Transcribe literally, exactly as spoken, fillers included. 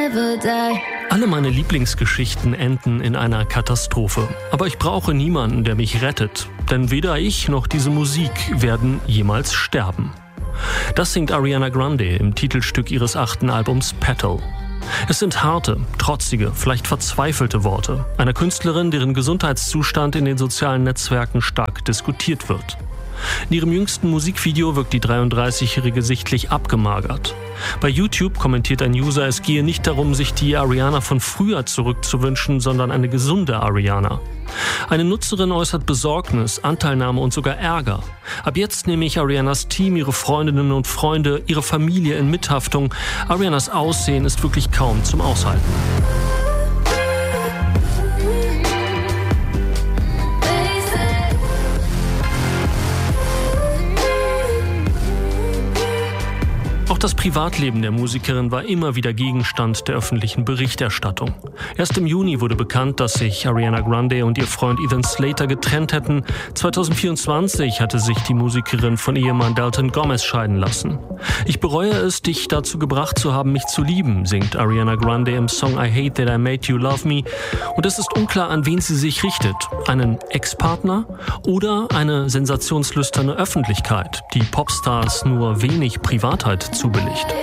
never die. Alle meine Lieblingsgeschichten enden in einer Katastrophe. Aber ich brauche niemanden, der mich rettet. Denn weder ich noch diese Musik werden jemals sterben. Das singt Ariana Grande im Titelstück ihres achten Albums Petal. Es sind harte, trotzige, vielleicht verzweifelte Worte einer Künstlerin, deren Gesundheitszustand in den sozialen Netzwerken stark diskutiert wird. In ihrem jüngsten Musikvideo wirkt die dreiunddreißigjährige sichtlich abgemagert. Bei YouTube kommentiert ein User, es gehe nicht darum, sich die Ariana von früher zurückzuwünschen, sondern eine gesunde Ariana. Eine Nutzerin äußert Besorgnis, Anteilnahme und sogar Ärger. Ab jetzt nehme ich Arianas Team, ihre Freundinnen und Freunde, ihre Familie in Mithaftung. Arianas Aussehen ist wirklich kaum zum Aushalten. Auch das Privatleben der Musikerin war immer wieder Gegenstand der öffentlichen Berichterstattung. Erst im Juni wurde bekannt, dass sich Ariana Grande und ihr Freund Ethan Slater getrennt hätten. zweitausendvierundzwanzig hatte sich die Musikerin von Ehemann Dalton Gomez scheiden lassen. Ich bereue es, dich dazu gebracht zu haben, mich zu lieben, singt Ariana Grande im Song I Hate That I Made You Love Me. Und es ist unklar, an wen sie sich richtet. Einen Ex-Partner oder eine sensationslüsterne Öffentlichkeit, die Popstars nur wenig Privatheit zubilligt.